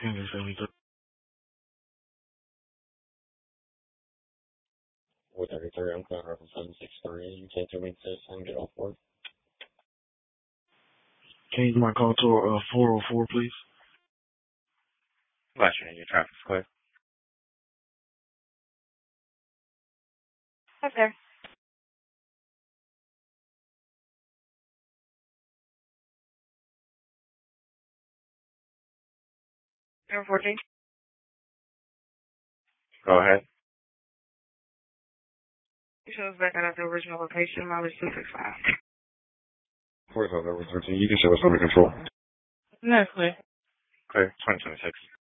Henry 73. 433, I'm calling from 763. You can't tell me this and get off work. Change my call to 404, please. Last year, your traffic's clear. Okay. Number 14. Go ahead. You show us back at the original location, mileage 265. 45 over 13. You can show us under control. No, clear. Clear. 2026.